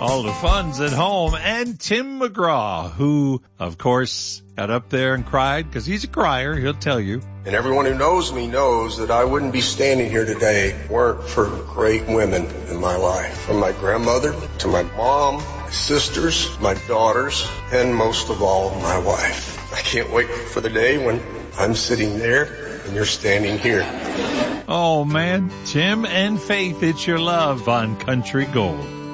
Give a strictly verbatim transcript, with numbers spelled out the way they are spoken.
All the fun's at home. And Tim McGraw, who, of course, got up there and cried, because he's a crier, he'll tell you. And everyone who knows me knows that I wouldn't be standing here today weren't for great women in my life. From my grandmother to my mom, my sisters, my daughters, and most of all, my wife. I can't wait for the day when I'm sitting there and you're standing here. Oh, man. Tim and Faith, it's your love on Country Gold.